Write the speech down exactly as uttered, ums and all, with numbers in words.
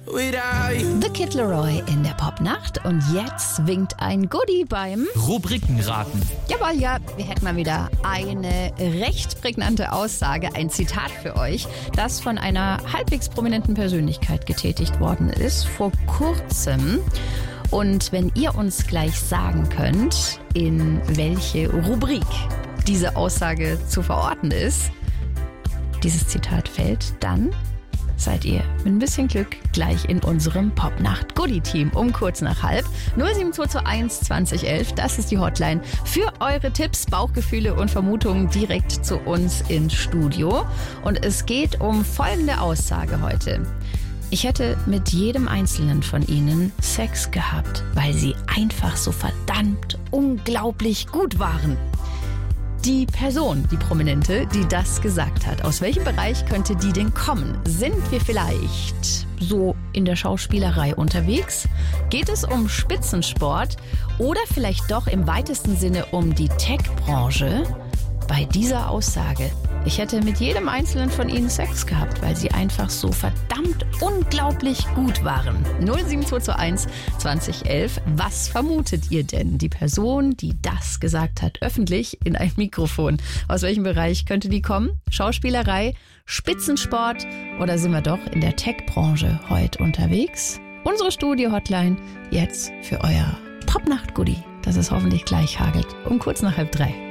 without you. The Kid Laroi in der Popnacht und jetzt winkt ein Goodie beim Rubrikenraten. Jawohl, ja, wir hätten mal wieder eine recht prägnante Aussage, ein Zitat für euch, das von einer halbwegs prominenten Persönlichkeit getätigt worden ist, vor kurzem. Und wenn ihr uns gleich sagen könnt, in welche Rubrik diese Aussage zu verorten ist, dieses Zitat fällt, dann seid ihr mit ein bisschen Glück gleich in unserem Popnacht-Goodie-Team um kurz nach halb. null sieben zwei zwei eins zwanzig elf, das ist die Hotline für eure Tipps, Bauchgefühle und Vermutungen direkt zu uns ins Studio. Und es geht um folgende Aussage heute. Ich hätte mit jedem Einzelnen von ihnen Sex gehabt, weil sie einfach so verdammt unglaublich gut waren. Die Person, die Prominente, die das gesagt hat, aus welchem Bereich könnte die denn kommen? Sind wir vielleicht so in der Schauspielerei unterwegs? Geht es um Spitzensport oder vielleicht doch im weitesten Sinne um die Tech-Branche? Bei dieser Aussage, ich hätte mit jedem Einzelnen von ihnen Sex gehabt, weil sie einfach so verdammt unglaublich gut waren. null sieben zwei zwei eins zwanzig elf, was vermutet ihr denn? Die Person, die das gesagt hat, öffentlich in ein Mikrofon. Aus welchem Bereich könnte die kommen? Schauspielerei, Spitzensport oder sind wir doch in der Tech-Branche heute unterwegs? Unsere Studio-Hotline jetzt für euer Popnacht-Goodie, das es hoffentlich gleich hagelt, um kurz nach halb drei.